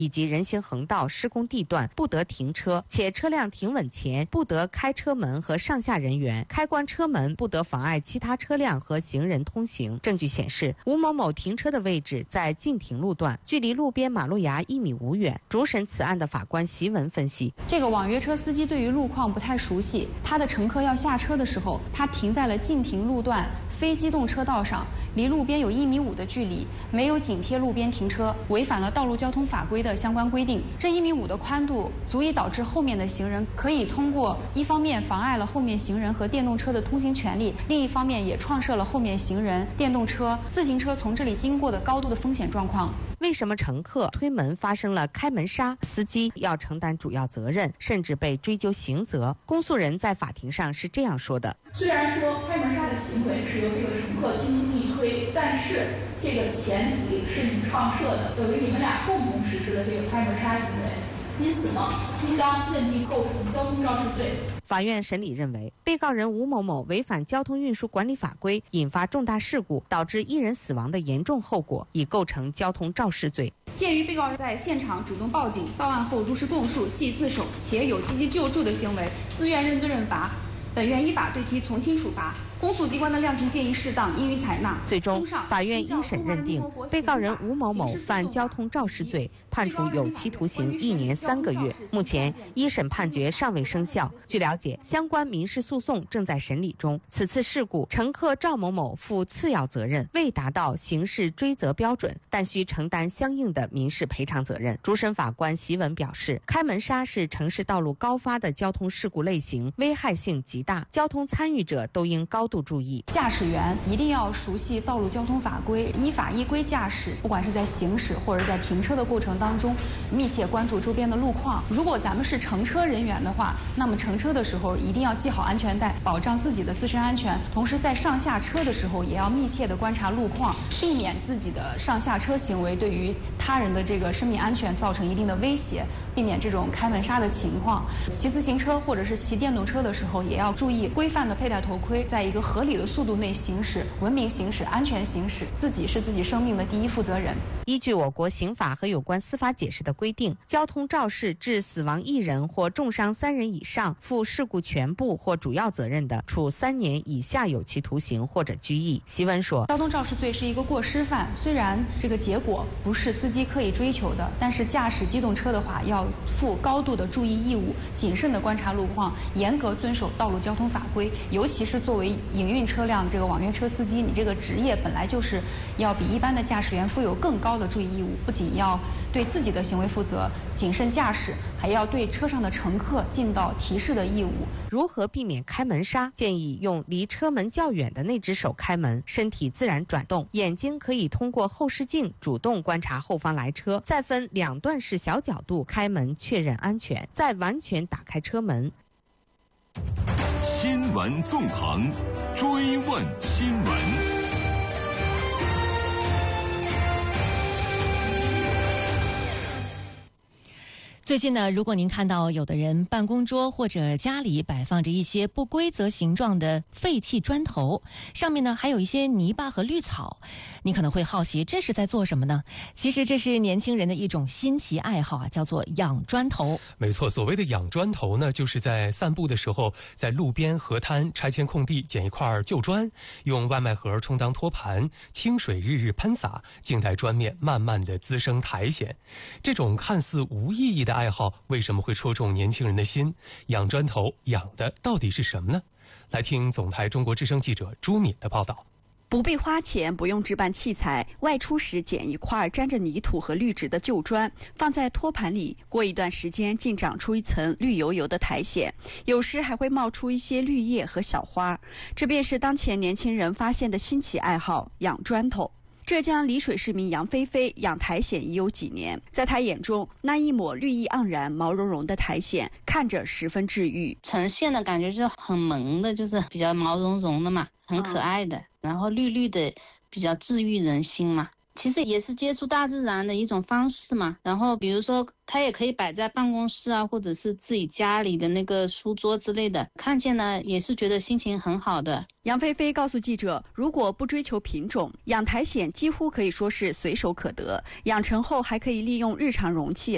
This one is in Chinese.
以及人行横道施工地段不得停车，且车辆停稳前不得开车门和上下人员，开关车门不得妨碍其他车辆和行人通行。证据显示，吴某某停车的位置在禁停路段，距离路边马路牙1.5米远。主审此案的法官席文分析， 这个网约车司机对于路况不太熟悉，他的乘客要下车的时候，他停在了禁停路段非机动车道上，离路边有1.5米的距离，没有紧贴路边停车，违反了道路交通法规的相关规定。这1.5米的宽度足以导致后面的行人可以通过一方面妨碍了后面行人和电动车的通行权利，另一方面也创设了后面行人、电动车、自行车从这里经过的高度的风险状况。 为什么乘客推门发生了开门杀，司机要承担主要责任，甚至被追究刑责？公诉人在法庭上是这样说的： 虽然说开门杀的行为是由这个乘客轻轻一推，但是这个前提是你创设的，等于你们俩共同实施了这个开门杀行为，因此呢，应当认定构成交通肇事罪。 法院审理认为，被告人吴某某违反交通运输管理法规，引发重大事故，导致1人死亡的严重后果，已构成交通肇事罪。 鉴于被告人在现场主动报警，到案后如实供述，系自首且有积极救助的行为，自愿认罪认罚，本院依法对其从轻处罚。公诉机关的量刑建议适当，应予采纳。 最终，法院一审认定被告人吴某某犯交通肇事罪，判处有期徒刑1年3个月。目前，一审判决尚未生效。据了解，相关民事诉讼正在审理中。此次事故，乘客赵某某负次要责任，未达到刑事追责标准，但需承担相应的民事赔偿责任。主审法官席文表示，开门杀是城市道路高发的交通事故类型，危害性极大，交通参与者都应高度注意。 驾驶员一定要熟悉道路交通法规，依法依规驾驶，不管是在行驶或者在停车的过程当中，密切关注周边的路况。如果咱们是乘车人员的话，那么乘车的时候一定要系好安全带，保障自己的自身安全。同时在上下车的时候也要密切的观察路况，避免自己的上下车行为对于他人的这个生命安全造成一定的威胁，避免这种开门杀的情况。骑自行车或者是骑电动车的时候，也要注意规范的佩戴头盔，在一个合理的速度内行驶，文明行驶，安全行驶，自己是自己生命的第一负责人。 依据我国刑法和有关司法解释的规定，交通肇事致死亡1人或重伤3人以上，负事故全部或主要责任的，处3年以下有期徒刑或者拘役。席文说， 交通肇事罪是一个过失犯，虽然这个结果不是司机刻意追求的，但是驾驶机动车的话要负高度的注意义务，谨慎的观察路况，严格遵守道路交通法规。尤其是作为营运车辆这个网约车司机，你这个职业本来就是要比一般的驾驶员负有更高的注意义务，不仅要对自己的行为负责，谨慎驾驶，还要对车上的乘客尽到提示的义务。 如何避免开门杀？建议用离车门较远的那只手开门，身体自然转动，眼睛可以通过后视镜主动观察后方来车，再分2段式小角度开门确认安全，再完全打开车门。 新闻纵横，追问新闻。 最近呢，如果您看到有的人办公桌或者家里摆放着一些不规则形状的废弃砖头，上面呢还有一些泥巴和绿草，你可能会好奇这是在做什么呢？其实这是年轻人的一种新奇爱好啊，叫做养砖头。 没错，所谓的养砖头呢，就是在散步的时候，在路边河滩拆迁空地捡一块旧砖，用外卖盒充当托盘，清水日日喷洒，静待砖面慢慢的滋生苔藓。这种看似无意义的爱好为什么会戳中年轻人的心？养砖头养的到底是什么呢？来听总台中国之声记者朱敏的报道。 不必花钱，不用置办器材，外出时捡一块沾着泥土和绿植的旧砖，放在托盘里，过一段时间竟长出一层绿油油的苔藓，有时还会冒出一些绿叶和小花。这便是当前年轻人发现的新奇爱好——养砖头。浙江丽水市民杨菲菲养苔藓已有几年，在她眼中，那一抹绿意盎然、毛茸茸的苔藓看着十分治愈。 呈现的感觉就是很萌的，就是比较毛茸茸的嘛，很可爱的，然后绿绿的，比较治愈人心嘛。其实也是接触大自然的一种方式嘛。然后比如说它也可以摆在办公室啊，或者是自己家里的那个书桌之类的，看见呢也是觉得心情很好的。 杨菲菲告诉记者，如果不追求品种，养苔藓几乎可以说是随手可得，养成后还可以利用日常容器